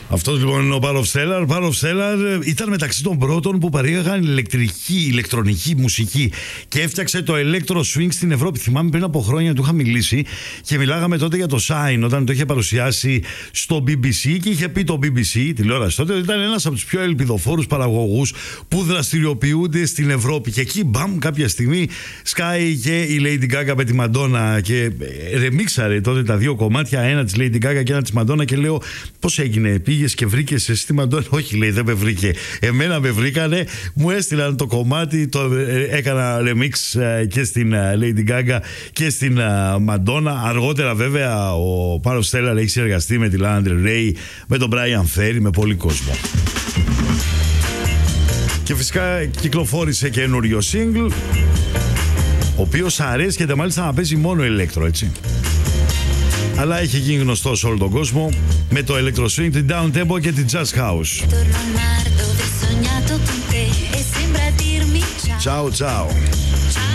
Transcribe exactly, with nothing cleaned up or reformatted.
Αυτός λοιπόν είναι ο Power of Stellar. Power of Stellar ήταν μεταξύ των πρώτων που παρήγαγαν ηλεκτρική, ηλεκτρονική μουσική και έφτιαξε το Electro Swing στην Ευρώπη. Θυμάμαι πριν από χρόνια του είχα μιλήσει και μιλάγαμε τότε για το Shine όταν το είχε παρουσιάσει στο μπι μπι σι και είχε πει το μπι μπι σι, τηλεόραση τότε, ότι ήταν ένας από τους πιο ελπιδοφόρους παραγωγούς που δραστηριοποιούνται στην Ευρώπη. Και εκεί, μπαμ, κάποια στιγμή σκάει και η Lady Gaga με τη Madonna και ρεμίξαρε τότε τα δύο κομμάτια, ένα της Lady Gaga και ένα της Madonna. Και λέω, πώς έγινε, πήγες και βρήκες εσύ τη Madonna? Όχι, λέει, δεν με βρήκε. Εμένα με βρήκανε, μου έστειλαν το κομμάτι, το έκανα remix και στην Lady Gaga και στην Madonna. Αργότερα, βέβαια, ο Power of Stellar έχει συνεργαστεί με τη Lana Del Rey, με τον Brian Ferry, με πολύ κόσμο. Και φυσικά κυκλοφόρησε καινούριο single, ο οποίος αρέσκεται μάλιστα να παίζει μόνο ηλέκτρο, έτσι. Αλλά έχει γίνει γνωστό σε όλο τον κόσμο με το Electro Swing, την Down Tempo και την Jazz House. Ciao ciao.